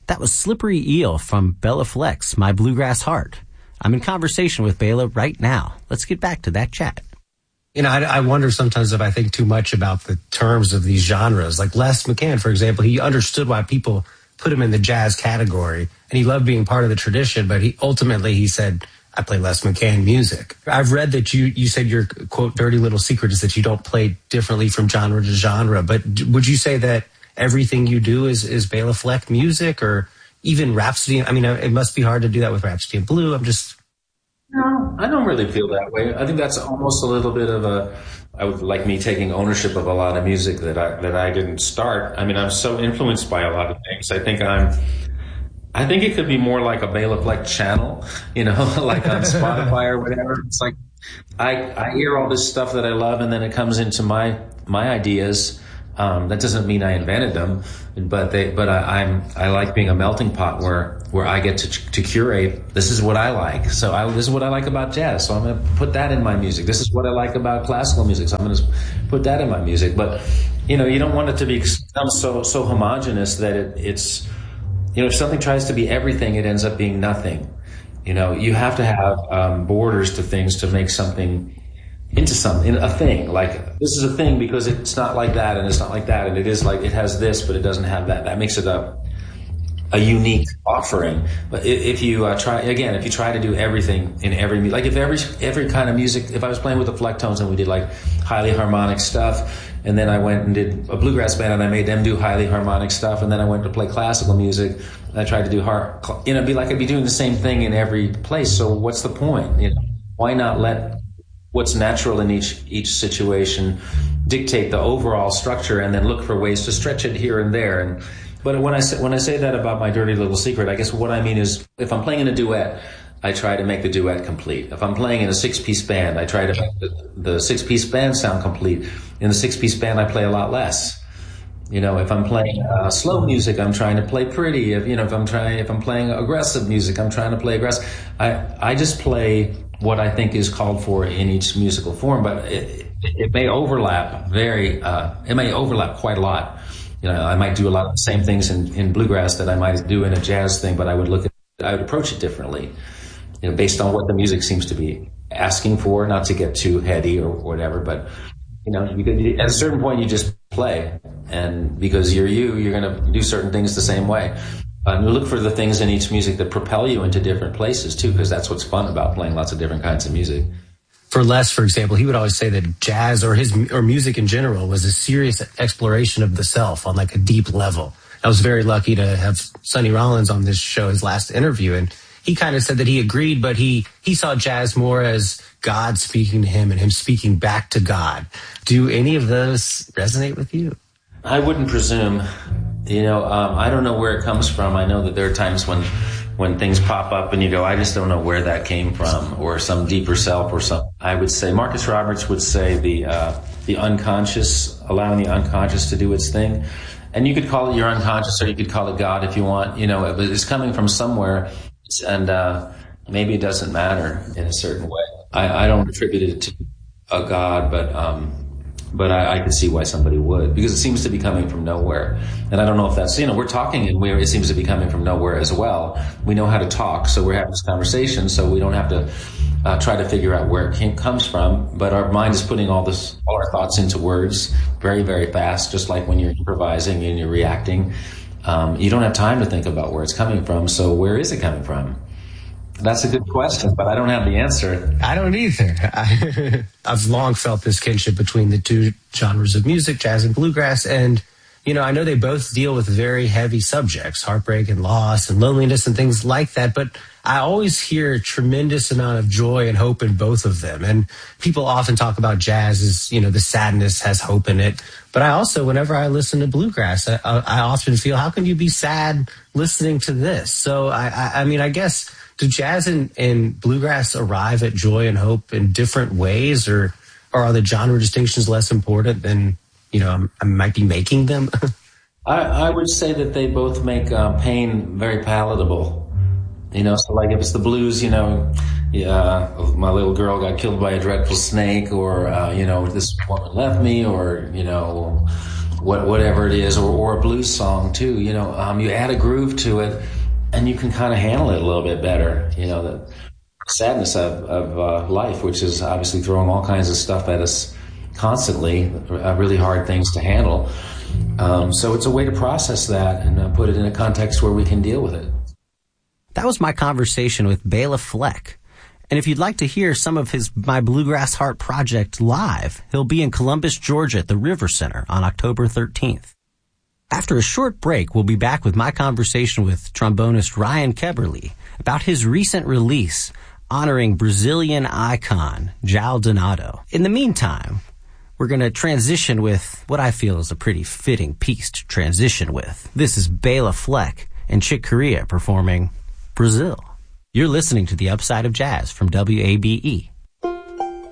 That was Slippery Eel from Bela Fleck's My Bluegrass Heart. I'm in conversation with Bela right now. Let's get back to that chat. I wonder sometimes if I think too much about the terms of these genres. Like Les McCann, for example, he understood why people put him in the jazz category, and he loved being part of the tradition, but he said, I play Les McCann music. I've read that you said your, quote, dirty little secret is that you don't play differently from genre to genre, but would you say that everything you do is Bela Fleck music, or even Rhapsody? I mean, it must be hard to do that with Rhapsody in Blue. No, I don't really feel that way. I think that's almost a little bit of I would like me taking ownership of a lot of music that I didn't start. I mean, I'm so influenced by a lot of things. I think it could be more like a Bela Fleck channel, like on Spotify or whatever. It's like I hear all this stuff that I love, and then it comes into my ideas. That doesn't mean I invented them, but I like being a melting pot where I get to curate. This is what I like. So this is what I like about jazz. So I'm going to put that in my music. This is what I like about classical music. So I'm going to put that in my music. But you don't want it to become so homogenous that it's if something tries to be everything, it ends up being nothing. You have to have borders to things to make something into something, a thing. Like, this is a thing because it's not like that, and it's not like that, and it is like it has this, but it doesn't have that. That makes it a unique offering. But if you try to do everything in every, like if every kind of music, if I was playing with the Flecktones and we did like highly harmonic stuff, and then I went and did a bluegrass band and I made them do highly harmonic stuff, and then I went to play classical music and I tried to do it'd be like I'd be doing the same thing in every place. So what's the point? Why not let what's natural in each situation dictate the overall structure, and then look for ways to stretch it here and there. But when I say that about my dirty little secret, I guess what I mean is, if I'm playing in a duet, I try to make the duet complete. If I'm playing in a 6-piece band, I try to make the 6-piece band sound complete. In the 6-piece band, I play a lot less. If I'm playing slow music, I'm trying to play pretty. If I'm playing aggressive music, I'm trying to play aggressive. I just play what I think is called for in each musical form, but it may overlap quite a lot. I might do a lot of the same things in bluegrass that I might do in a jazz thing, but I would approach it differently, based on what the music seems to be asking for, not to get too heady or whatever, but at a certain point you just play, and because you're going to do certain things the same way. You look for the things in each music that propel you into different places too, because that's what's fun about playing lots of different kinds of music. For Les, for example, he would always say that jazz or music in general was a serious exploration of the self on like a deep level. I was very lucky to have Sonny Rollins on this show, his last interview, and he kind of said that he agreed, but he saw jazz more as God speaking to him and him speaking back to God. Do any of those resonate with you? I wouldn't presume. I don't know where it comes from. I know that there are times when things pop up and you go, I just don't know where that came from, or some deeper self or something. I would say Marcus Roberts would say the unconscious, allowing the unconscious to do its thing. And you could call it your unconscious, or you could call it God if you want. It's coming from somewhere, and maybe it doesn't matter in a certain way. I don't attribute it to a God, but I can see why somebody would, because it seems to be coming from nowhere. And I don't know if that's, we're talking and it seems to be coming from nowhere as well. We know how to talk, so we're having this conversation, so we don't have to try to figure out where it comes from. But our mind is putting all our thoughts into words very, very fast, just like when you're improvising and you're reacting. You don't have time to think about where it's coming from, so where is it coming from? That's a good question, but I don't have the answer. I don't either. I've long felt this kinship between the two genres of music, jazz and bluegrass. And, I know they both deal with very heavy subjects, heartbreak and loss and loneliness and things like that. But I always hear a tremendous amount of joy and hope in both of them. And people often talk about jazz as, the sadness has hope in it. But I also, whenever I listen to bluegrass, I often feel, how can you be sad listening to this? So, I guess, do jazz and bluegrass arrive at joy and hope in different ways, or are the genre distinctions less important than, I might be making them? I would say that they both make pain very palatable. So like if it's the blues, my little girl got killed by a dreadful snake, or, this woman left me, or, whatever it is, or a blues song too. You add a groove to it, and you can kind of handle it a little bit better. The sadness of life, which is obviously throwing all kinds of stuff at us constantly, really hard things to handle. So it's a way to process that and put it in a context where we can deal with it. That was my conversation with Bela Fleck. And if you'd like to hear some of his My Bluegrass Heart project live, he'll be in Columbus, Georgia at the River Center on October 13th. After a short break, we'll be back with my conversation with trombonist Ryan Keberle about his recent release honoring Brazilian icon João Donato. In the meantime, we're going to transition with what I feel is a pretty fitting piece to transition with. This is Bela Fleck and Chick Corea performing Brazil. You're listening to The Upside of Jazz from WABE.